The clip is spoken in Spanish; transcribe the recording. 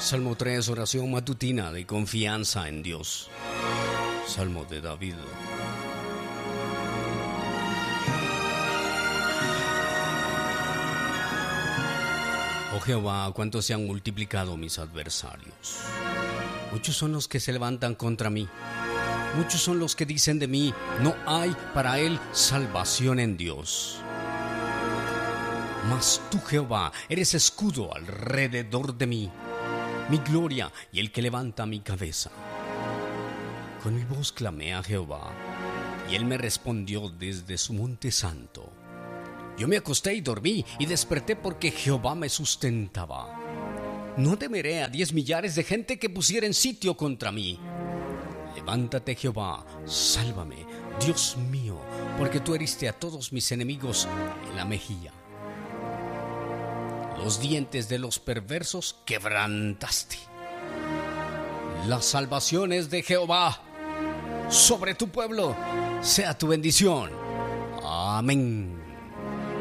Salmo 3, oración matutina de confianza en Dios. Salmo de David. Oh Jehová, cuánto se han multiplicado mis adversarios. Muchos son los que se levantan contra mí. Muchos son los que dicen de mí, no hay para él salvación en Dios. Mas tú, Jehová, eres escudo alrededor de mí, mi gloria y el que levanta mi cabeza. Con mi voz clamé a Jehová, y él me respondió desde su monte santo. Yo me acosté y dormí, y desperté porque Jehová me sustentaba. No temeré a 10 millares de gente que pusieren sitio contra mí. Levántate, Jehová, sálvame, Dios mío, porque tú heriste a todos mis enemigos en la mejilla. Los dientes de los perversos quebrantaste. La salvación es de Jehová. Sobre tu pueblo sea tu bendición. Amén.